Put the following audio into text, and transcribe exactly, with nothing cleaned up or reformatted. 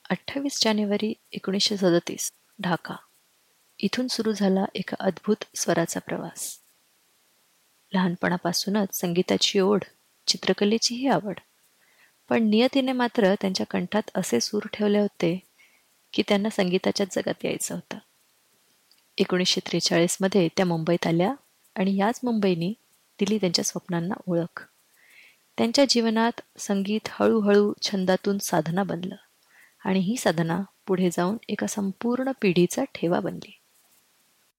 अठ्ठावीस जानेवारी एकोणीसशे सदतीस, ढाका. इथून सुरू झाला एका अद्भुत स्वराचा प्रवास. लहानपणापासूनच संगीताची ओढ, चित्रकलेचीही आवड. पण नियतीने मात्र त्यांच्या कंठात असे सूर ठेवले होते की त्यांना संगीताच्या जगात यायचं होतं. एकोणीसशे त्रेचाळीसमध्ये त्या मुंबईत आल्या आणि याच मुंबईने दिली त्यांच्या स्वप्नांना ओळख. त्यांच्या जीवनात संगीत हळूहळू छंदातून साधना बनलं आणि ही साधना पुढे जाऊन एका संपूर्ण पिढीचा ठेवा बनली.